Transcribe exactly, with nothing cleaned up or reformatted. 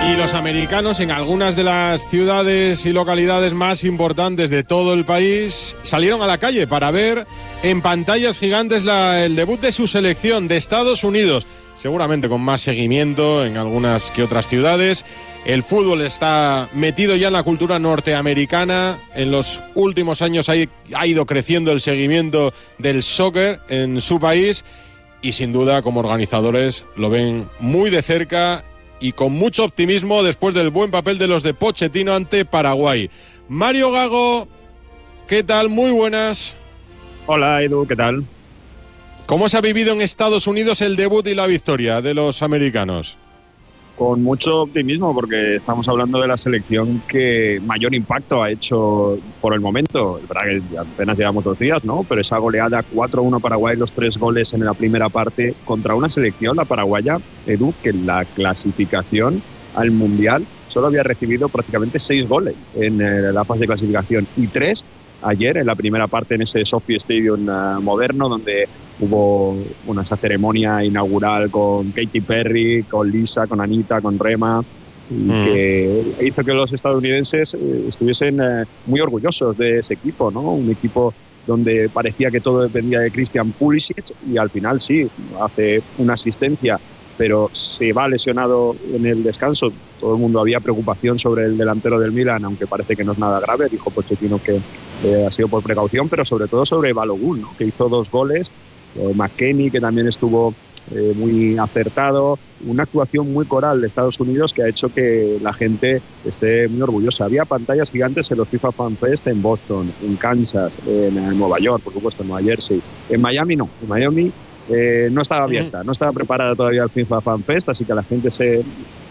Y los americanos en algunas de las ciudades y localidades más importantes de todo el país salieron a la calle para ver en pantallas gigantes la, el debut de su selección de Estados Unidos, seguramente con más seguimiento en algunas que otras ciudades. El fútbol está metido ya en la cultura norteamericana. En los últimos años ha, ha ido creciendo el seguimiento del soccer en su país y sin duda como organizadores lo ven muy de cerca y con mucho optimismo después del buen papel de los de Pochettino ante Paraguay. Mario Gago, ¿qué tal? Muy buenas. Hola Edu, ¿qué tal? ¿Cómo se ha vivido en Estados Unidos el debut y la victoria de los americanos? Con mucho optimismo, porque estamos hablando de la selección que mayor impacto ha hecho por el momento. Es verdad que apenas llevamos dos días, ¿no? Pero esa goleada cuatro uno Paraguay, los tres goles en la primera parte contra una selección, la paraguaya, Edu, que en la clasificación al Mundial solo había recibido prácticamente seis goles en la fase de clasificación y tres ayer en la primera parte en ese SoFi Stadium uh, moderno, donde hubo bueno, esa ceremonia inaugural con Katy Perry, con Lisa, con Anita, con Rema, y mm. que hizo que los estadounidenses eh, estuviesen eh, muy orgullosos de ese equipo, ¿no? Un equipo donde parecía que todo dependía de Christian Pulisic y al final sí, hace una asistencia, pero se va lesionado en el descanso. Todo el mundo había preocupación sobre el delantero del Milan, aunque parece que no es nada grave. Dijo Pochettino que eh, ha sido por precaución, pero sobre todo sobre Balogun, ¿no? Que hizo dos goles. Eh, McKennie, que también estuvo eh, muy acertado. Una actuación muy coral de Estados Unidos que ha hecho que la gente esté muy orgullosa. Había pantallas gigantes en los FIFA Fan Fest en Boston, en Kansas, en, en Nueva York, por supuesto, en Nueva Jersey. En Miami no, en Miami Eh, no estaba abierta, no estaba preparada todavía el FIFA Fan Fest, así que la gente se